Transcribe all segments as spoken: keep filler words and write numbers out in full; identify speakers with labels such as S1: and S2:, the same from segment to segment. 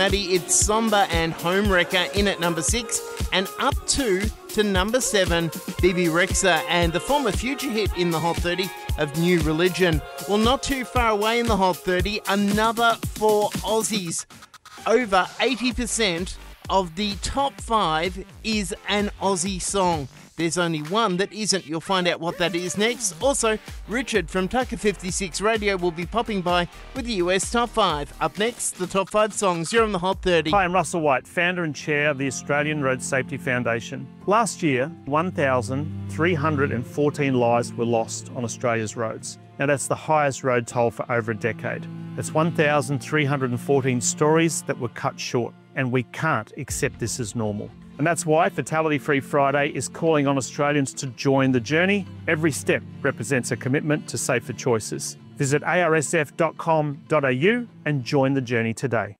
S1: It's Somber and Homewrecker in at number six, and up two to number seven, B B Rexha and the former Future hit in the Hot thirty of New Religion. Well, not too far away in the Hot thirty, another four Aussies. Over eighty percent of the top five is an Aussie song. There's only one that isn't. You'll find out what that is next. Also, Richard from Tucker fifty-six Radio will be popping by with the U S Top five. Up next, the top five songs. You're on the Hot thirty.
S2: Hi, I'm Russell White, founder and chair of the Australian Road Safety Foundation. Last year, one thousand three hundred fourteen lives were lost on Australia's roads. Now, that's the highest road toll for over a decade. That's one thousand three hundred fourteen stories that were cut short, and we can't accept this as normal. And that's why Fatality Free Friday is calling on Australians to join the journey. Every step represents a commitment to safer choices. Visit a r s f dot com dot a u and join the journey today.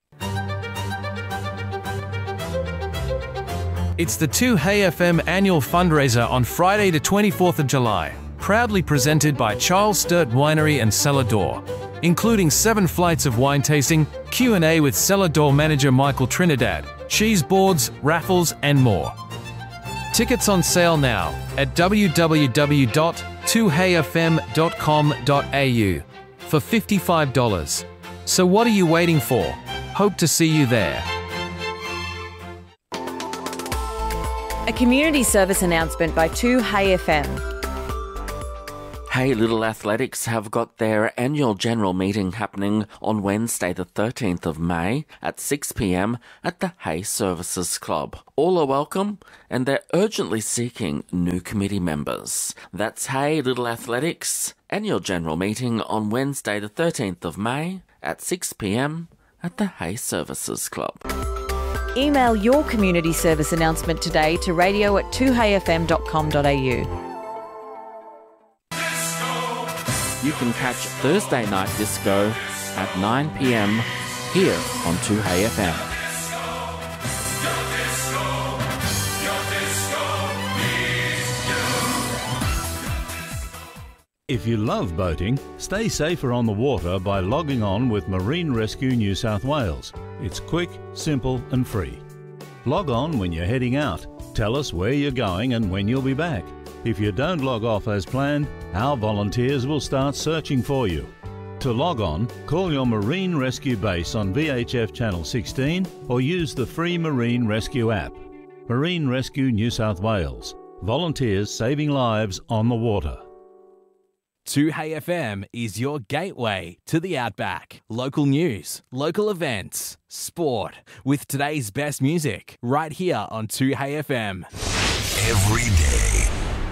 S3: It's the two Hey F M annual fundraiser on Friday the twenty-fourth of July, proudly presented by Charles Sturt Winery and Cellar Door, including seven flights of wine tasting, Q and A with Cellar Door manager Michael Trinidad, cheese boards, raffles and more. Tickets on sale now at w w w dot two hey f m dot com dot a u for fifty-five dollars. So what are you waiting for? Hope to see you there.
S4: A community service announcement by two Hey F M.
S5: Hey Little Athletics have got their annual general meeting happening on Wednesday the thirteenth of May at six p m at the Hey Services Club. All are welcome and they're urgently seeking new committee members. That's Hey Little Athletics annual general meeting on Wednesday the thirteenth of May at six p m at the Hey Services Club.
S4: Email your community service announcement today to radio at two hey f m dot com dot a u.
S5: You can catch Thursday Night Disco at nine p m here on two Hey F M.
S6: If you love boating, stay safer on the water by logging on with Marine Rescue New South Wales. It's quick, simple and free. Log on when you're heading out. Tell us where you're going and when you'll be back. If you don't log off as planned, our volunteers will start searching for you. To log on, call your Marine Rescue base on V H F Channel sixteen or use the free Marine Rescue app. Marine Rescue New South Wales. Volunteers saving lives on the water.
S3: two Hey F M is your gateway to the Outback. Local news, local events, sport, with today's best music, right here on two Hey F M.
S7: Every day,